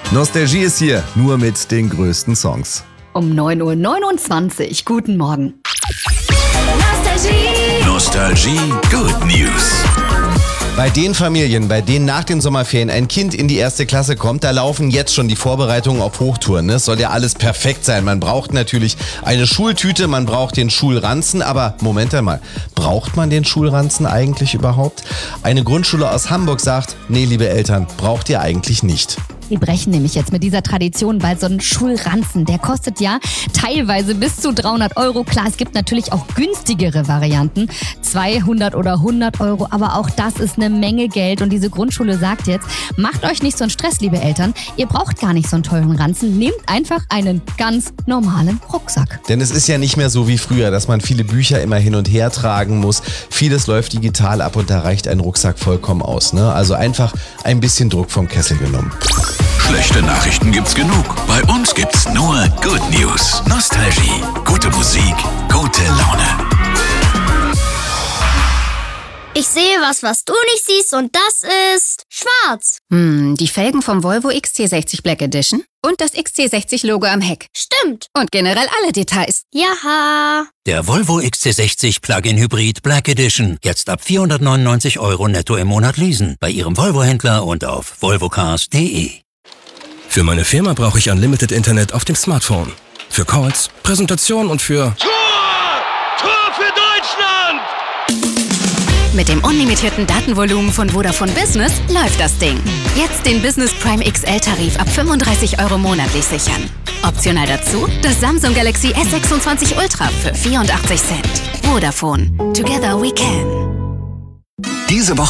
Nostalgie ist hier, nur mit den größten Songs. Um 9:29 Uhr. Guten Morgen. Nostalgie Good News. Bei den Familien, bei denen nach den Sommerferien ein Kind in die 1. Klasse kommt, da laufen jetzt schon die Vorbereitungen auf Hochtouren. Es soll ja alles perfekt sein. Man braucht natürlich eine Schultüte, man braucht den Schulranzen. Aber Moment einmal, braucht man den Schulranzen eigentlich überhaupt? Eine Grundschule aus Hamburg sagt, nee, liebe Eltern, braucht ihr eigentlich nicht. Die brechen nämlich jetzt mit dieser Tradition, weil so ein Schulranzen, der kostet ja teilweise bis zu 300 Euro. Klar, es gibt natürlich auch günstigere Varianten, 200 oder 100 Euro, aber auch das ist eine Menge Geld. Und diese Grundschule sagt jetzt, macht euch nicht so einen Stress, liebe Eltern. Ihr braucht gar nicht so einen teuren Ranzen. Nehmt einfach einen ganz normalen Rucksack. Denn es ist ja nicht mehr so wie früher, dass man viele Bücher immer hin und her tragen muss. Vieles läuft digital ab und da reicht ein Rucksack vollkommen aus, ne? Also einfach ein bisschen Druck vom Kessel genommen. Schlechte Nachrichten gibt's genug. Bei uns gibt's nur Good News. Nostalgie. Gute Musik, gute Laune. Ich sehe was du nicht siehst und das ist schwarz. Die Felgen vom Volvo XC60 Black Edition und das XC60-Logo am Heck. Stimmt. Und generell alle Details. Jaha. Der Volvo XC60 Plug-in Hybrid Black Edition. Jetzt ab 499 Euro netto im Monat leasen. Bei Ihrem Volvo-Händler und auf volvocars.de. Für meine Firma brauche ich Unlimited Internet auf dem Smartphone. Für Calls, Präsentationen und für... Tor für Deutschland! Mit dem unlimitierten Datenvolumen von Vodafone Business läuft das Ding. Jetzt den Business Prime XL-Tarif ab 35 Euro monatlich sichern. Optional dazu das Samsung Galaxy S26 Ultra für 84 Cent. Vodafone. Together we can. Diese Woche